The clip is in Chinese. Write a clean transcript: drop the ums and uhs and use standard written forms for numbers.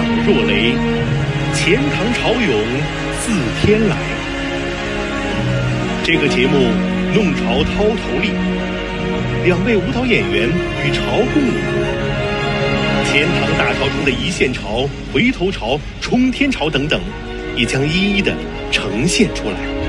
若雷，钱塘潮涌自天来。这个节目弄潮掏头立，两位舞蹈演员与潮共舞，钱塘大潮中的一线潮、回头潮、冲天潮等等，也将一一的呈现出来。